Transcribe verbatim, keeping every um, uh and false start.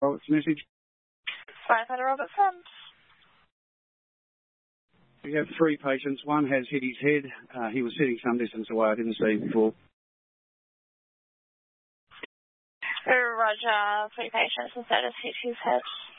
Roberts message. Firefighter Robertson. We have three patients. One has hit his head. Uh, he was sitting some distance away. I didn't see him before. Roger, three patients and status hit his head.